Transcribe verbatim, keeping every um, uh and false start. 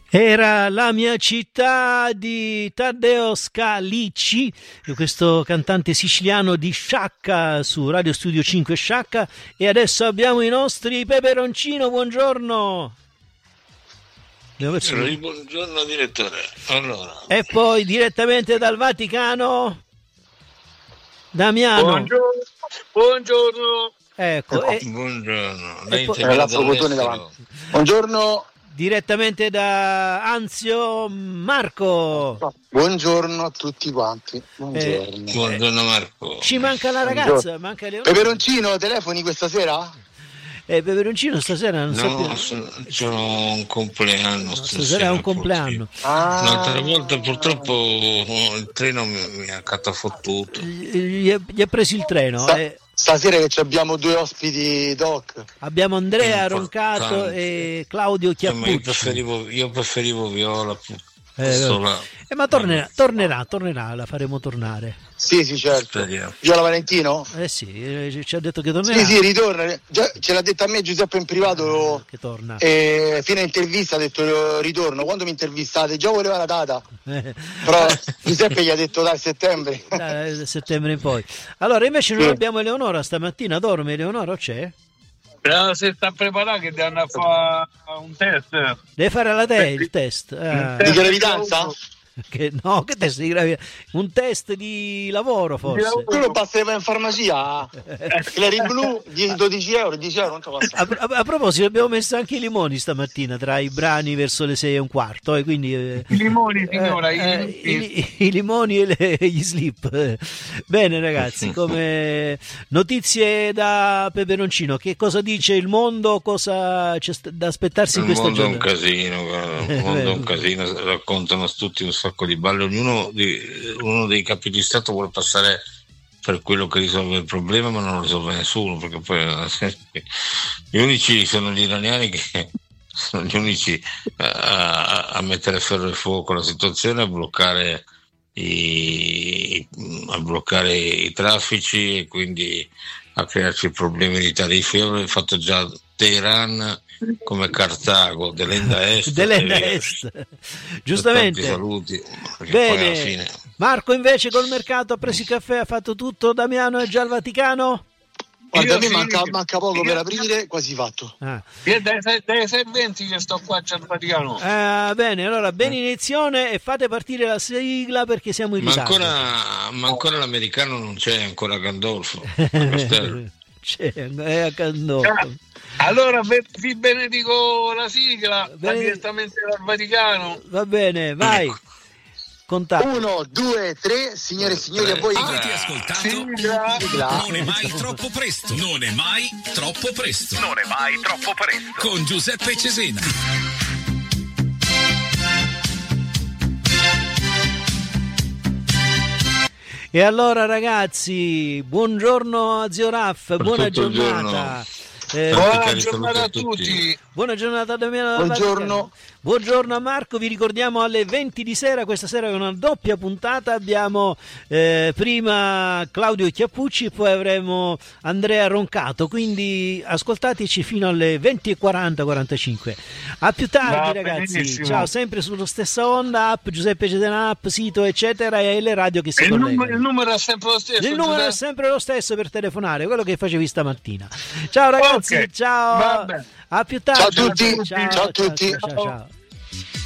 Era La mia città di Taddeo Scalici, questo cantante siciliano di Sciacca su Radio Studio cinque Sciacca. E adesso abbiamo i nostri Peperoncino, buongiorno. Buongiorno direttore. Allora. E poi direttamente dal Vaticano Damiano. Buongiorno. Buongiorno. Ecco, e, buongiorno. E poi, buongiorno. Direttamente da Anzio Marco. Buongiorno a tutti quanti. Buongiorno. Eh, buongiorno Marco. Ci manca la ragazza, buongiorno. Manca Leonora. Peperoncino, telefoni questa sera? Eh, Peperoncino stasera non no, so più. C'è un compleanno. No, stasera, stasera è un compleanno. Ah. L'altra volta purtroppo il treno mi, mi ha catafottuto. Gli è, gli è preso il treno. Sta, eh. Stasera che abbiamo due ospiti doc. Abbiamo Andrea Roncato e Claudio Chiappucci. Io preferivo, io preferivo Viola. Eh, eh, ma tornerà, tornerà, tornerà, la faremo tornare. Sì, sì, certo. Speriamo. Viola Valentino? Eh sì, ci ha detto che tornerà. Sì, sì, ritorna. Già, ce l'ha detto a me Giuseppe in privato. Eh, che torna. E fine intervista ha detto ritorno. Quando mi intervistate già voleva la data. Eh. Però Giuseppe gli ha detto dai settembre. Dai, settembre in poi. Allora invece sì. Noi abbiamo Eleonora stamattina, dorme Eleonora o c'è? Però se sta preparata che devono fare un test. Deve fare la te, il test. Ah. Di gravidanza? Che, no, che test di gravidanza? Un test di lavoro forse. Quello passerà in farmacia. Clary Blu, dodici euro, dieci euro, non passa. A, a, a proposito, abbiamo messo anche i limoni stamattina tra i brani verso le sei e un quarto. E quindi, eh, I limoni, signora. Eh, i, i, I limoni e le, gli slip. Bene, ragazzi, come notizie da Peperoncino, che cosa dice il mondo? Cosa c'è da aspettarsi in questa giornata? Il mondo è un casino, guarda. Il mondo è un casino, raccontano tutti un sacco di balle, ognuno di, uno dei capi di Stato vuole passare per quello che risolve il problema, ma non lo risolve nessuno, perché poi gli unici sono gli iraniani, che sono gli unici a, a mettere ferro e fuoco alla situazione, a bloccare i, a bloccare i traffici e quindi a crearci problemi di tariffe. Io avevo fatto già Teheran come Cartago, dell'Enda Est, dell'Enda Est. Giustamente. Saluti. Bene. Fine... Marco invece col mercato ha preso il caffè, ha fatto tutto. Damiano è già al Vaticano? Guarda, a me manca, manca poco per aprire, quasi fatto. Ah. Io dai sei e venti che sto qua al Vaticano. Ah, bene, allora ben inizione e fate partire la sigla perché siamo in ma ritardo. Ancora, ma ancora l'americano non c'è, ancora Gandolfo. C'è, è a Gandolfo. Ah. Allora vi benedico la sigla Bene... direttamente dal Vaticano. Va bene, vai. Contatto. Uno, due, tre, signore e signori, a voi. Avete ascoltato? Sigla. Sigla. Non è mai troppo presto. Non è mai troppo presto. Non è mai troppo presto. Con Giuseppe Cesena. E allora ragazzi, buongiorno a Zio Raff, buona giornata. Eh, buona giornata a tutti. tutti. Buona giornata a Damiano. Buongiorno. Buongiorno a Marco, vi ricordiamo alle venti di sera, questa sera è una doppia puntata, abbiamo eh, prima Claudio Chiappucci e poi avremo Andrea Roncato, quindi ascoltateci fino alle venti e quaranta quarantacinque. A più tardi. Va, ragazzi, benissimo. Ciao, sempre sulla stessa onda, app Giuseppe Cesena, app, sito eccetera e le radio che si il collegano. Numero, il numero è sempre lo stesso. Il numero Giuseppe? È sempre lo stesso per telefonare, quello che facevi stamattina. Ciao ragazzi, okay. Ciao. Vabbè. A più tardi. Ciao a tutti. Ciao, ciao a tutti. Ciao, ciao, ciao.